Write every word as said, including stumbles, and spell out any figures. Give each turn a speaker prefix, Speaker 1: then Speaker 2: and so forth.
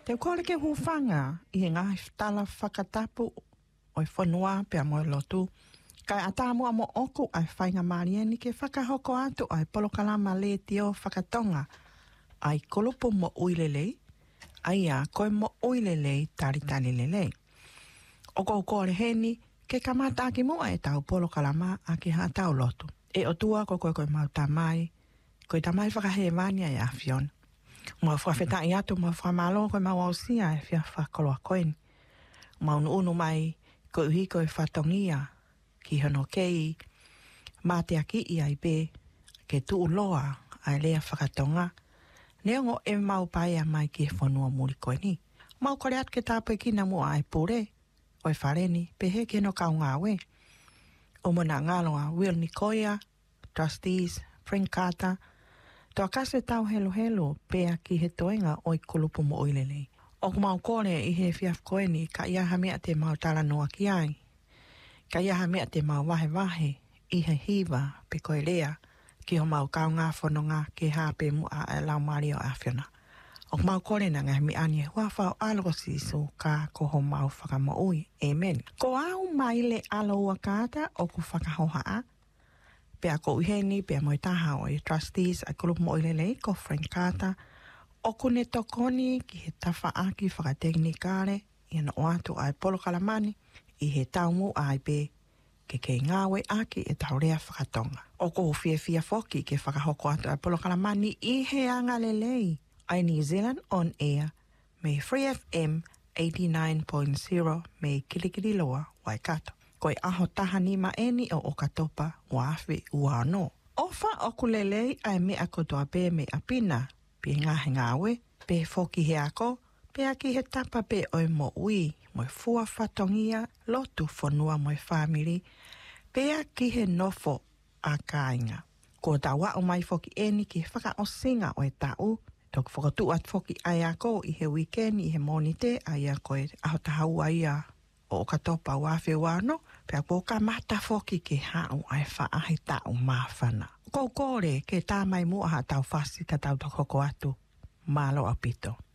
Speaker 1: Te kore ke hufanga i ngā tala whakatapu o i whanua pe a moe lotu. Kai atamua mo oku ai whainga marieni ke whakahoko atu ai polokalama le tio whakatonga. Ai kolopo mo uilelei, ai a koe mo uilelei taritani lelei. O kou kore heni ke kamata aki mua e tau polokalama a ki ha tau lotu. E o tua ko koe koe mau tamai, koe tamai whakahevania e a Fiona. Mua whawheta i atu, mua whamalo koe mau ausia e whia whakoloa koeni. Mau unu mai koe uhi koe whatongia ki hono kei mate aki i ai be ke tuu loa ai lea whakatonga. Neongo e mau paia mai ki e whanua muri koeni. Mau kore at ke tāpui kina mua ai pure, oi whareni, pehe ke no kau ngāwe. O mona ngaloa Will Nikoia, Trustees, Frank Carter, toa kase tau helo helo pea ki he toenga o i kulupu mo oilelei. O kumau kore i he fiaf koeni ka iaha mea te mau tala noa ki ai. Ka iaha mea te mau wahe wahe i he hiva pe koe lea ki ho mau kau ngā whanonga ke hape mua e lau Mario a Fiona. O kumau kore na ngā mi anie hua whao alogo siso ka ko ho mau whakamo ui. Amen. Ko au maile alo ua kāta o ku whakahoha a. Pea ko uheni, pea moi taha o i Trustees a kulupu mo ilelei ko Frank Carter. O kune tokoni ki he tawha aki whakateknikare i ana o atu ai polokalamani i he taumu ai be ke kei ngāwe aki e taurea whakatonga. O ko fia fia foki ke whakahoko atu ai polokalamani i he anga lelei ai New Zealand on air me Free F M eighty-nine point zero me Kilikili Loa Waikato. Koe aho taha ni maeni o okatopa waawhi ua no. Ofa okulelei ai mea kotoa pe me apina, pe ngahe ngawe, pe foki he ako, pe aki he tapa pe oi mo ui, moi fua whatongia, lotu whanua moi whamiri, pe aki he nofo a kāinga. Ko tawa o mai foki eni ki whaka o singa o e tau, tok whakatu at foki ai ako i he weekend i he monite ai ako e aho tahau ai a o katopa wafe wano, pea po ka mata foki ke hau ai whaahi tau mawhana. Kou kore ke tā mai mua ha tau whasi ka tau tokoko atu, malo apito.